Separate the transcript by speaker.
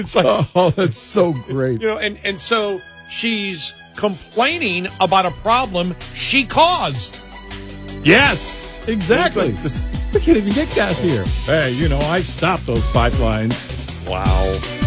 Speaker 1: It's like,
Speaker 2: Oh, that's so great.
Speaker 1: and so she's complaining about a problem she caused.
Speaker 2: Yes, exactly. We can't even get gas here. Hey, I stopped those pipelines.
Speaker 1: Wow.